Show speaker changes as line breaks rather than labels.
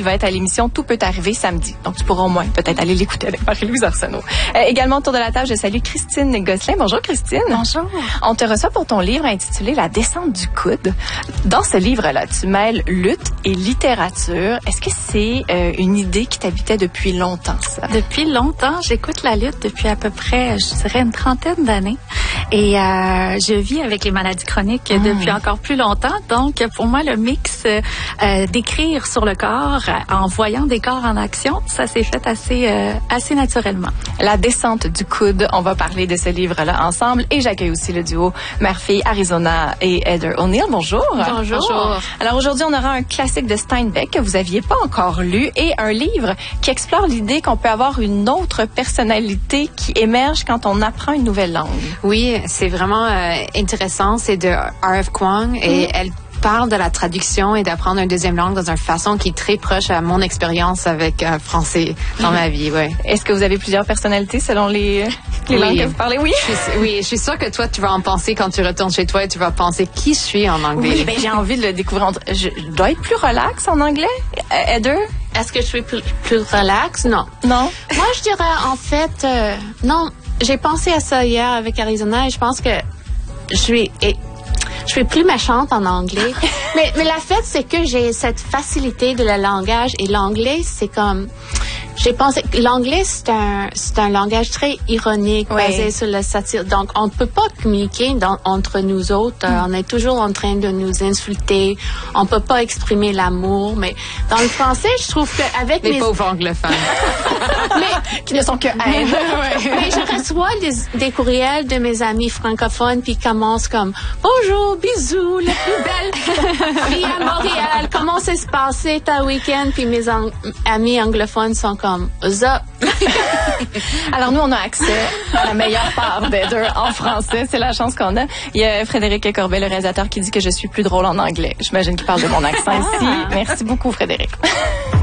Il va être à l'émission Tout peut arriver samedi. Donc, tu pourras au moins peut-être aller l'écouter avec Marie-Louise Arsenault. Également, autour de la table, je salue Christine Gosselin. Bonjour, Christine.
Bonjour.
On te reçoit pour ton livre intitulé La descente du coude. Dans ce livre-là, tu mêles lutte et littérature. Est-ce que c'est une idée qui t'habitait depuis longtemps, ça?
Depuis longtemps, j'écoute la lutte depuis à peu près, je dirais, une trentaine d'années. Et je vis avec les maladies chroniques depuis encore plus longtemps. Donc, pour moi, le mix d'écrire sur le corps en voyant des corps en action, ça s'est fait assez naturellement.
La descente du coude, on va parler de ce livre-là ensemble. Et j'accueille aussi le duo mère-fille Arizona et Heather O'Neill. Bonjour.
Bonjour.
Alors aujourd'hui, on aura un classique de Steinbeck que vous aviez pas encore lu et un livre qui explore l'idée qu'on peut avoir une autre personnalité qui émerge quand on apprend une nouvelle langue.
Oui, c'est vraiment intéressant. C'est de R.F. Kuang et elle parle de la traduction et d'apprendre une deuxième langue dans une façon qui est très proche à mon expérience avec français dans ma vie. Ouais.
Est-ce que vous avez plusieurs personnalités selon les langues que vous parlez? Oui.
Je suis sûre que toi, tu vas en penser quand tu retournes chez toi et tu vas penser qui je suis en anglais.
Oui, ben j'ai envie de le découvrir. Je dois être plus relax en anglais, Heather?
Est-ce que je suis plus relax? Non.
Non?
Moi, je dirais, en fait, non. J'ai pensé à ça hier avec Arizona et je pense que je suis plus méchante en anglais. mais la fait, c'est que j'ai cette facilité de le langage et l'anglais, c'est comme... J'ai pensé que l'anglais, c'est un langage très ironique, basé sur la satire. Donc, on ne peut pas communiquer entre nous autres. On est toujours en train de nous insulter. On ne peut pas exprimer l'amour. Mais dans le français, je trouve qu'avec
les pauvres anglophones.
qui ne sont que haine.
Mais je reçois des courriels de mes amis francophones puis ils commencent comme « Bonjour, bisous, la plus belle fille à Montréal. Comment ça se passait ta week-end? » Puis mes amis anglophones sont comme ça.
Alors nous, on a accès à la meilleure part d'Heather en français. C'est la chance qu'on a. Il y a Frédéric Corbet, le réalisateur, qui dit que je suis plus drôle en anglais. J'imagine qu'il parle de mon accent ici. Merci beaucoup, Frédéric.